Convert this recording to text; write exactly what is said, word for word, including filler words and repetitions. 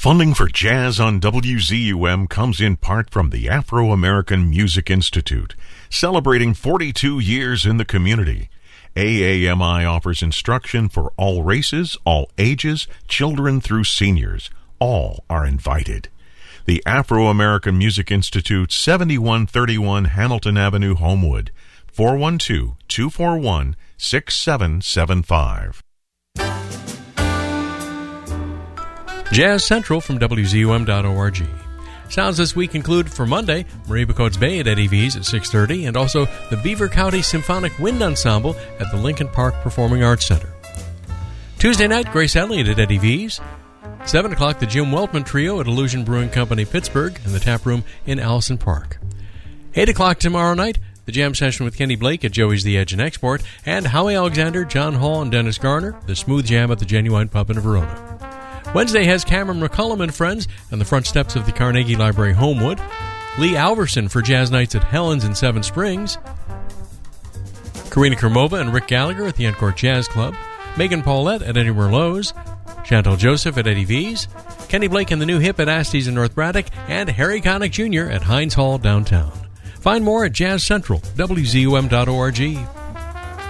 Funding for Jazz on W Z U M comes in part from the Afro-American Music Institute, celebrating forty-two years in the community. A A M I offers instruction for all races, all ages, children through seniors. All are invited. The Afro-American Music Institute, seventy-one thirty-one Hamilton Avenue, Homewood, four one two, two four one, six seven seven five. Jazz Central from W Z U M dot org. Sounds this week include for Monday, Mariba Coates Bay at Eddie V's at six thirty, and also the Beaver County Symphonic Wind Ensemble at the Lincoln Park Performing Arts Center. Tuesday night, Grace Elliott at Eddie V's. seven o'clock, the Jim Weltman Trio at Illusion Brewing Company, Pittsburgh, and the Tap Room in Allison Park. eight o'clock tomorrow night, the jam session with Kenny Blake at Joey's The Edge and Export, and Howie Alexander, John Hall, and Dennis Garner, the Smooth Jam at the Genuine Pub in Verona. Wednesday has Cameron McCullum and friends on the front steps of the Carnegie Library, Homewood. Lee Alverson for Jazz Nights at Helen's in Seven Springs. Karina Kermova and Rick Gallagher at the Encore Jazz Club. Megan Paulette at Anywhere Lowe's. Chantal Joseph at Eddie V's. Kenny Blake and the New Hip at Astee's in North Braddock. And Harry Connick Junior at Heinz Hall downtown. Find more at Jazz Central, W Z U M dot org.